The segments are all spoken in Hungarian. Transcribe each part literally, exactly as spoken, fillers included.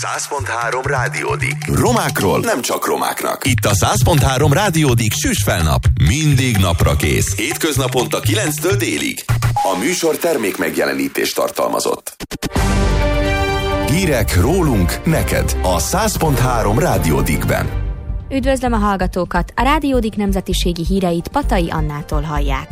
száz pont három Rádiódik. Romákról nem csak romáknak. Itt a száz pont három Rádiódik süsfelnap. Mindig napra kész. Hétköznaponta kilenctől délig. A műsor termék megjelenítést tartalmazott. Hírek rólunk neked a száz pont három Rádiódikben. Üdvözlöm a hallgatókat! A Rádiódik nemzetiségi híreit Patai Annától hallják.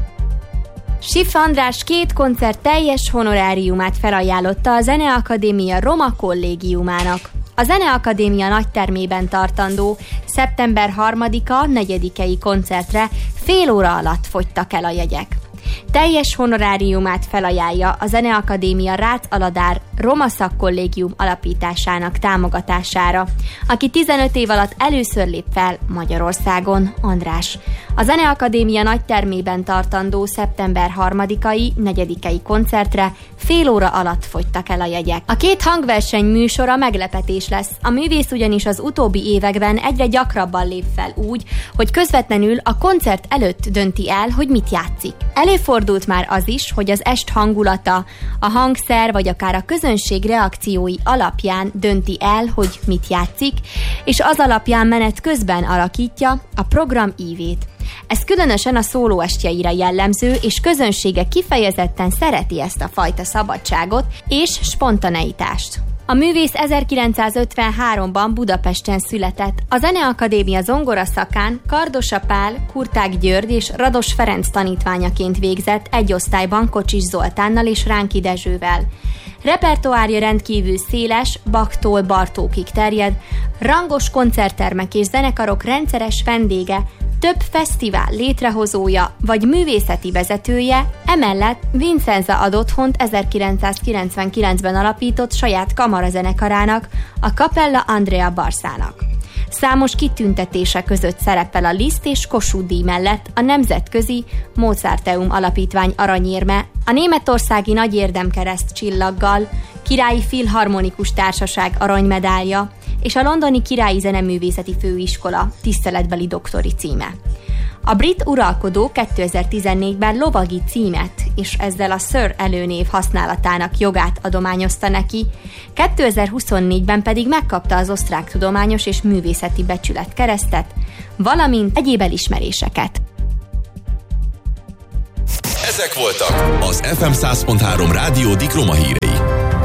Sif András két koncert teljes honoráriumát felajánlotta a Zeneakadémia Roma Kollégiumának. A Zeneakadémia nagytermében tartandó szeptember harmadika negyedikei koncertre fél óra alatt fogytak el a jegyek. Teljes honoráriumát felajánlja a Zeneakadémia Rácz Aladár Roma Szakkollégium alapításának támogatására, aki tizenöt év alatt először lép fel Magyarországon, András. A Zeneakadémia nagytermében tartandó szeptember harmadikai negyedikei koncertre fél óra alatt fogytak el a jegyek. A két hangverseny műsora meglepetés lesz. A művész ugyanis az utóbbi években egyre gyakrabban lép fel úgy, hogy közvetlenül a koncert előtt dönti el, hogy mit játszik. Előfordult már az is, hogy az est hangulata, a hangszer vagy akár a közönség reakciói alapján dönti el, hogy mit játszik, és az alapján menet közben alakítja a program ívét. Ez különösen a szólóestjeire jellemző, és közönsége kifejezetten szereti ezt a fajta szabadságot és spontaneitást. A művész ezerkilencszázötvenháromban Budapesten született. A Zeneakadémia zongora szakán Kardosa Pál, Kurták György és Rados Ferenc tanítványaként végzett egy osztályban Kocsis Zoltánnal és Ránki Dezsővel. Repertoárja rendkívül széles, Bachtól Bartókig terjed, rangos koncerttermek és zenekarok rendszeres vendége, több fesztivál létrehozója vagy művészeti vezetője, emellett Vincenza ad otthont ezerkilencszázkilencvenkilencben alapított saját kamarazenekarának, a Capella Andrea Barszának. Számos kitüntetése között szerepel a Liszt és Kossuth díj mellett a nemzetközi Mozarteum alapítvány aranyérme, a németországi Nagy Érdemkereszt csillaggal, Királyi Filharmonikus Társaság aranymedálja és a londoni Királyi Zeneművészeti Főiskola tiszteletbeli doktori címe. A brit uralkodó kétezer-tizennégyben lovagi címet és ezzel a Sir előnév használatának jogát adományozta neki, kétezer-huszonnégyben pedig megkapta az osztrák tudományos és művészeti becsületkeresztet, valamint egyéb elismeréseket. Ezek voltak az ef em száz pont három Rádiódik Roma hírei.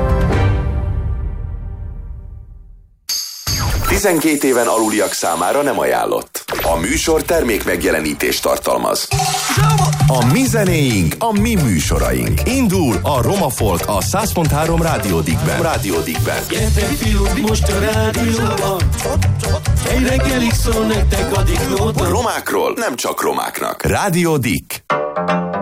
tizenkét éven aluliak számára nem ajánlott. A műsor termék megjelenítést tartalmaz. A mi zenéink, a mi műsoraink. Indul a Roma Folk a száz pont három Rádiódikben. Rádiódikben. Gyertek fiúk, most a rádióban. Egy reggelig szól nektek a diklóta. Romákról nem csak romáknak. Rádiódik.